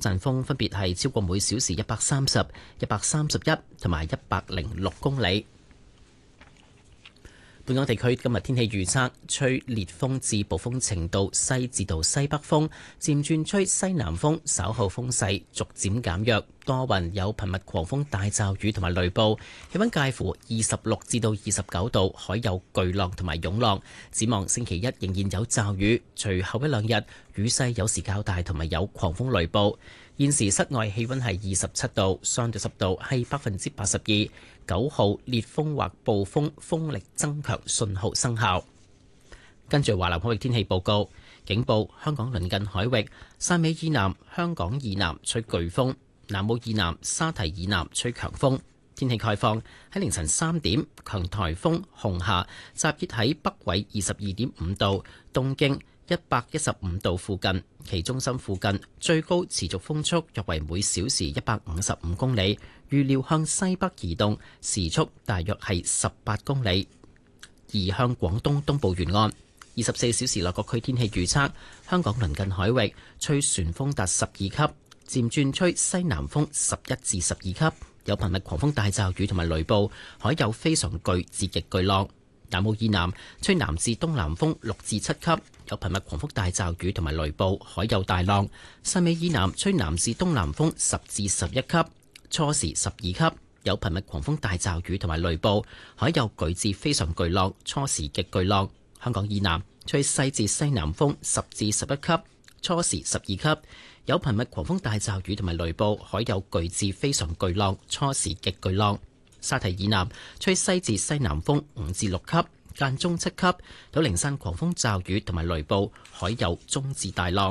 陣風分別係超過每小時130、131同埋106公里。本港地區今日天氣預測，吹烈風至暴風程度西至到西北風，漸轉吹西南風，稍後風勢逐漸減弱，多雲有頻密狂風大驟雨同埋雷暴，氣溫介乎26至到29度，海有巨浪同埋湧浪。展望星期一仍然有驟雨，隨後一兩日雨勢有時較大，同埋有狂風雷暴。現時室外氣溫係27度，相對濕度係82%。9號烈風或暴風風力增強信號生效。跟住華南海域天氣報告，警報：香港鄰近海域汕尾以南、香港以南吹巨風，南澳以南、沙堤以南吹強風。天氣概況：喺凌晨3點，強颱風紅霞集結喺北緯22.5度、東經115度附近，其中心附近最高持續風速約為每小時155公里，預料向西北移動，時速大約係18公里，移向廣東東部沿岸。24小時內各區天氣預測：香港鄰近海域吹旋風達12級，漸轉吹西南風11至12級，有頻密狂風大驟雨同埋雷暴，海有非常巨至極巨浪。南澳以南吹南至東南風6至7級，有頻密狂風大驟雨同埋雷暴，海有大浪。汕尾以南吹南至東南風10至11級，初時12級，有頻密狂風大驟雨同埋雷暴，海有巨至非常巨浪，初時極巨浪。香港以南吹西至西南風10至11級，初時12級，有頻密狂風大驟雨同埋雷暴，海有巨至非常巨浪，初時極巨浪。沙堤以南吹西至西南風5至6級，間中7級，有零散狂風驟雨同埋雷暴，海有中至大浪。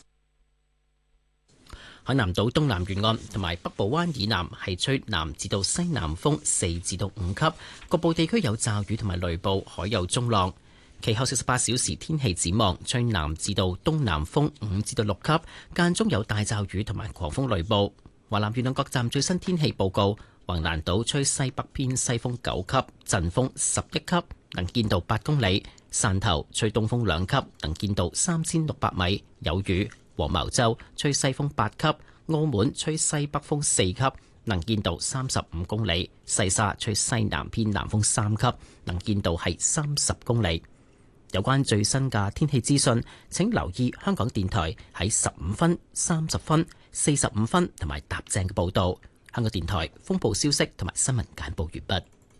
海南島東南沿岸同埋北部灣以南係吹南至到西南風4至到5級，局部地區有驟雨同埋雷暴，海有中浪。其後48小時天氣展望，吹南至到東南風5至到6級，間中有大驟雨同埋狂風雷暴。華南沿岸各站最新天氣報告：橫瀾島吹西北偏西風9級，陣風11級，能見度8公里；汕頭吹東風2級，能見度3600米，有雨；黃茅洲吹西風8級，澳門吹西北風4級，能見度35公里；西沙吹西南偏南風3級，能見度係30公里。有關最新嘅天氣資訊，請留意香港電台喺15分、30分、45分同埋踏正嘅報導。香港電台風暴消息同埋新聞簡報完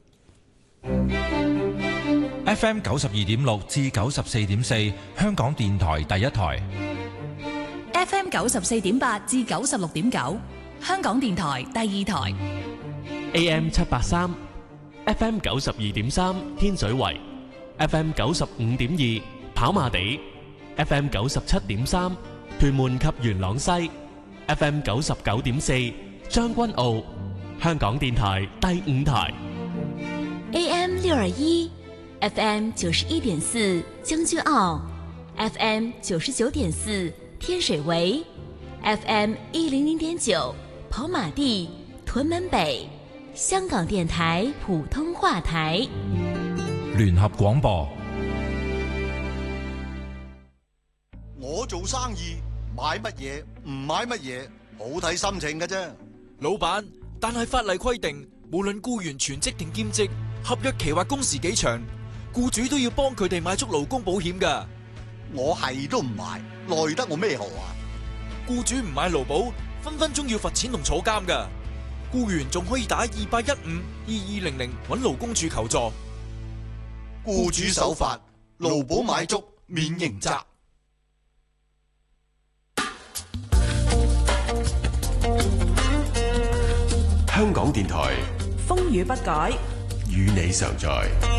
畢。FM 92.6至94.4，香港電台第一台。 FM 94.8至96.9，香港電台第二台。 AM 783 ，FM 92.3，天水圍。FM 95.2跑馬地， FM 97.3屯門及元朗西， FM 99.4將軍澳。香港電台第五台。 AM 621 FM 91.4將軍澳， FM 99.4天水圍， FM 100.9跑馬地屯門北。香港電台普通話台。 聯合廣播。 我做生意買乜嘢唔買乜嘢，好睇心情㗎啫。 老闆，但係法例規定，無論僱員全職定兼職，合約期或工時幾長，僱主都要幫佢哋買足勞工保險㗎。 我係都唔買，奈得我咩何啊？ 僱主唔買勞保，分分鐘要罰錢同坐監㗎。僱員仲可以打28152200搵勞工處求助。 僱主守法，勞保買足，免刑責。 香港電台風雨不改， 與你常在。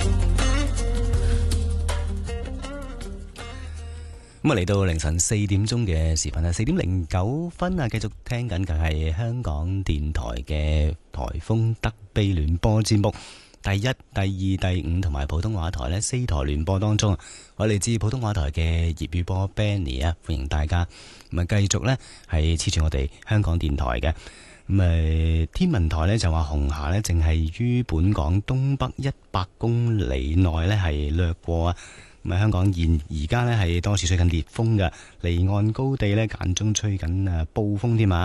咁啊，嚟到凌晨4點鐘嘅時分啊，4:09啊，繼續聽緊嘅係香港電台嘅颱風德比聯播節目。第一、第二、第五同埋普通話台呢4台聯播當中，我嚟自普通話台嘅粵語波 Benny 啊，歡迎大家。咁啊，繼續呢係黐住我哋香港電台嘅。咁天文台呢就話紅霞呢正係於本港東北100公里內呢係掠過啊。咁啊，香港而家呢係多處吹緊烈風嘅，離岸高地呢間中吹緊暴風添啊。